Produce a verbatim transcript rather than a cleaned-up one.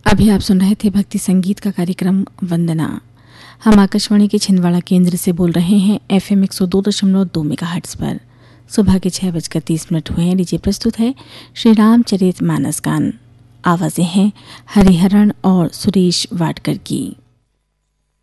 अभी आप सुन रहे थे भक्ति संगीत का कार्यक्रम वंदना। हम आकाशवाणी के छिंदवाड़ा केंद्र से बोल रहे हैं एफएम एक सौ दो दशमलव दो मेगाहर्ट्ज पर। सुबह के छह बजकर तीस मिनट हुए हैं। लीजिए प्रस्तुत है श्री रामचरित मानस गान। आवाजें हैं हरिहरन और सुरेश वाडकर की।